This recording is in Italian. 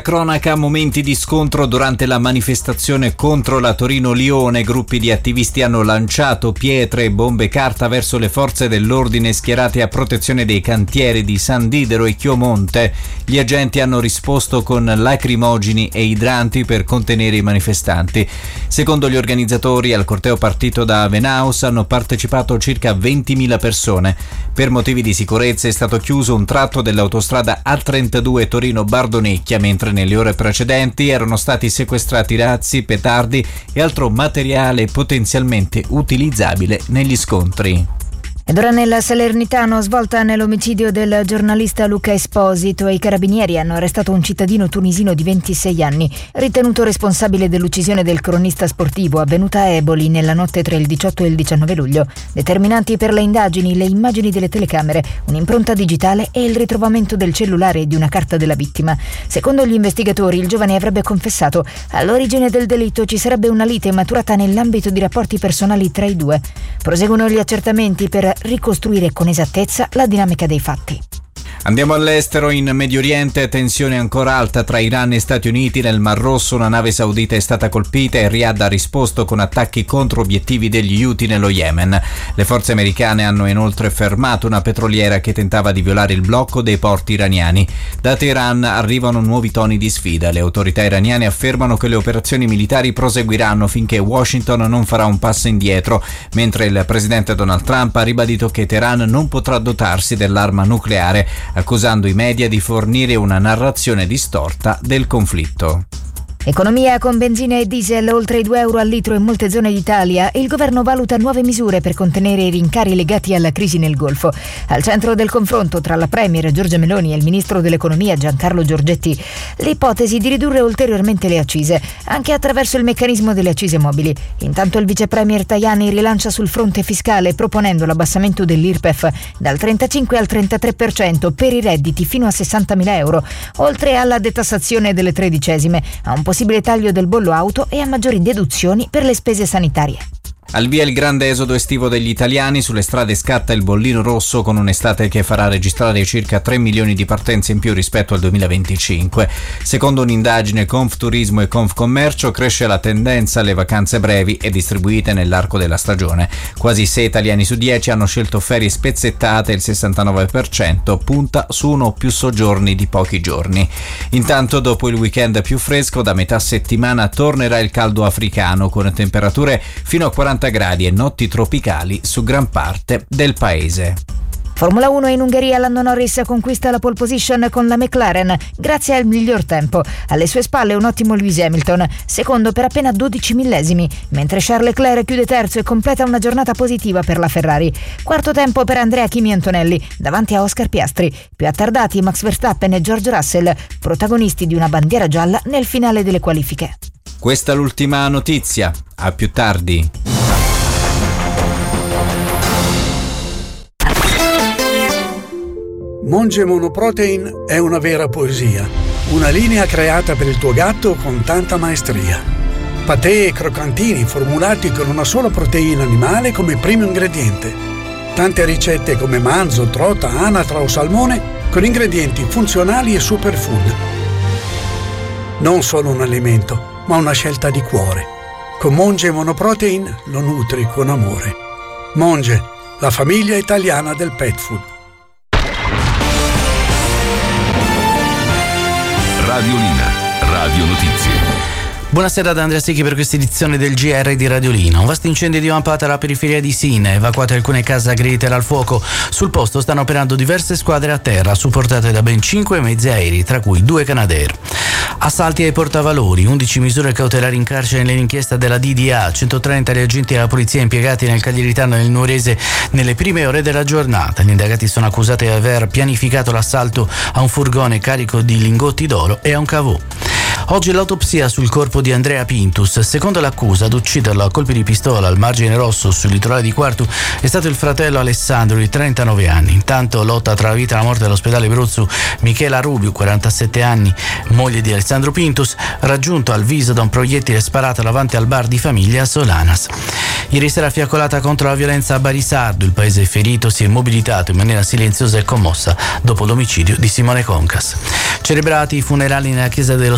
cronaca, momenti di scontro durante la manifestazione contro la Torino-Lione. Gruppi di attivisti hanno lanciato pietre e bombe carta verso le forze dell'ordine schierate a protezione dei cantieri di San Didero e Chiomonte. Gli agenti hanno risposto con lacrimogeni e idranti per contenere i manifestanti. Secondo gli organizzatori, al corteo partito da Venaus hanno partecipato circa 20.000 persone. Per motivi di sicurezza è stato chiuso un tratto dell'autostrada A32 Torino-Bardonecchia, mentre nelle ore precedenti erano stati sequestrati razzi, petardi e altro materiale potenzialmente utilizzabile negli scontri. Ed ora nella Salernitano, svolta nell'omicidio del giornalista Luca Esposito, i carabinieri hanno arrestato un cittadino tunisino di 26 anni, ritenuto responsabile dell'uccisione del cronista sportivo avvenuta a Eboli nella notte tra il 18 e il 19 luglio. Determinanti per le indagini le immagini delle telecamere, un'impronta digitale e il ritrovamento del cellulare e di una carta della vittima. Secondo gli investigatori, il giovane avrebbe confessato: all'origine del delitto ci sarebbe una lite maturata nell'ambito di rapporti personali tra i due. Proseguono gli accertamenti per ricostruire con esattezza la dinamica dei fatti. Andiamo all'estero. In Medio Oriente, tensione ancora alta tra Iran e Stati Uniti. Nel Mar Rosso una nave saudita è stata colpita e Riyadh ha risposto con attacchi contro obiettivi degli Houthi nello Yemen. Le forze americane hanno inoltre fermato una petroliera che tentava di violare il blocco dei porti iraniani. Da Teheran arrivano nuovi toni di sfida. Le autorità iraniane affermano che le operazioni militari proseguiranno finché Washington non farà un passo indietro, mentre il presidente Donald Trump ha ribadito che Teheran non potrà dotarsi dell'arma nucleare, accusando i media di fornire una narrazione distorta del conflitto. Economia con benzina e diesel oltre i €2 al litro in molte zone d'Italia. Il governo valuta nuove misure per contenere i rincari legati alla crisi nel Golfo. Al centro del confronto tra la premier Giorgia Meloni e il ministro dell'economia Giancarlo Giorgetti, l'ipotesi di ridurre ulteriormente le accise, anche attraverso il meccanismo delle accise mobili. Intanto il vice premier Tajani rilancia sul fronte fiscale proponendo l'abbassamento dell'IRPEF dal 35 al 33% per i redditi fino a €60.000, oltre alla detassazione delle tredicesime, a un possibile taglio del bollo auto e a maggiori deduzioni per le spese sanitarie. Al via il grande esodo estivo degli italiani. Sulle strade scatta il bollino rosso, con un'estate che farà registrare circa 3 milioni di partenze in più rispetto al 2025. Secondo un'indagine Confturismo e Confcommercio, cresce la tendenza alle vacanze brevi e distribuite nell'arco della stagione. Quasi 6 italiani su 10 hanno scelto ferie spezzettate, il 69% punta su uno o più soggiorni di pochi giorni. Intanto, dopo il weekend più fresco, da metà settimana tornerà il caldo africano, con temperature fino a 40 gradi e notti tropicali su gran parte del paese. Formula 1 in Ungheria, Lando Norris conquista la pole position con la McLaren grazie al miglior tempo. Alle sue spalle un ottimo Lewis Hamilton, secondo per appena 12 millesimi, mentre Charles Leclerc chiude terzo e completa una giornata positiva per la Ferrari. Quarto tempo per Andrea Kimi Antonelli davanti a Oscar Piastri. Più attardati Max Verstappen e George Russell, protagonisti di una bandiera gialla nel finale delle qualifiche. Questa è l'ultima notizia. A più tardi. Monge Monoprotein è una vera poesia, una linea creata per il tuo gatto con tanta maestria. Patè e croccantini formulati con una sola proteina animale come primo ingrediente. Tante ricette come manzo, trota, anatra o salmone con ingredienti funzionali e superfood. Non solo un alimento, ma una scelta di cuore. Con Monge Monoprotein lo nutri con amore. Monge, la famiglia italiana del pet food. Radiolina, Radio Notizie. Buonasera da Andrea Secchi per questa edizione del GR di Radiolina. Un vasto incendio divampato alla periferia di Sina, evacuate alcune case aggredite dal fuoco. Sul posto stanno operando diverse squadre a terra, supportate da ben 5 mezzi aerei, tra cui 2 Canadair. Assalti ai portavalori, 11 misure cautelari in carcere nell'inchiesta della DDA, 130 gli agenti della polizia impiegati nel Cagliaritano e nel Nuorese nelle prime ore della giornata. Gli indagati sono accusati di aver pianificato l'assalto a un furgone carico di lingotti d'oro e a un cavò. Oggi l'autopsia sul corpo di Andrea Pintus. Secondo l'accusa, ad ucciderlo a colpi di pistola al margine rosso sul litorale di Quartu è stato il fratello Alessandro di 39 anni. Intanto lotta tra la vita e la morte all'ospedale Bruzzu Michela Rubiu, 47 anni, moglie di Alessandro Pintus, raggiunto al viso da un proiettile sparato davanti al bar di famiglia a Solanas. Ieri sera fiaccolata contro la violenza a Barisardo. Il paese ferito si è mobilitato in maniera silenziosa e commossa dopo l'omicidio di Simone Concas. Celebrati i funerali nella chiesa dello